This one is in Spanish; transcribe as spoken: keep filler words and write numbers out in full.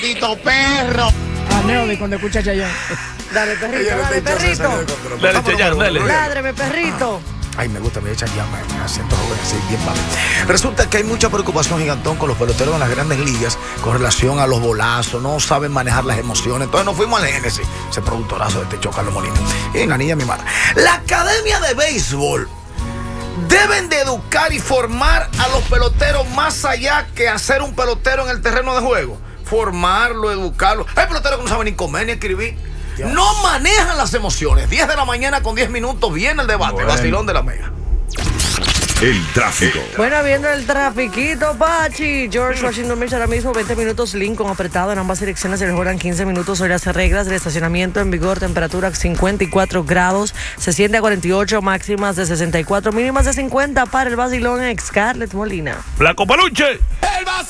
Tito perro. Ah, Neomi, cuando escucha Chayanne. Dale, perrito, dale, perrito. Dale, Chayanne, dale. Ládreme, perrito. Ay, me gusta, me echan llama, me acento joven, así bien padre. Resulta que hay mucha preocupación, Gigantón, con los peloteros en las grandes ligas con relación a los bolazos, no saben manejar las emociones. Entonces nos fuimos al Génesis, ese productorazo de Techo Carlos Molina. Y la niña mi madre. La Academia de Béisbol deben de educar y formar a los peloteros más allá que hacer un pelotero en el terreno de juego. Formarlo, educarlo. Hay peloteros que no saben ni comer ni escribir. Dios. No manejan las emociones. diez de la mañana con diez minutos viene el debate. Bueno. Vacilón de la Mega. El tráfico. Bueno, viendo el trafiquito, Pachi. George Washington Beach ahora mismo, veinte minutos. Lincoln apretado en ambas direcciones. Se mejoran quince minutos. Hoy las reglas del estacionamiento en vigor. Temperatura cincuenta y cuatro grados. Se siente a cuarenta y ocho. Máximas de sesenta y cuatro. Mínimas de cincuenta para el vacilón ex Scarlett Molina. Flaco Paluche. El vacilón.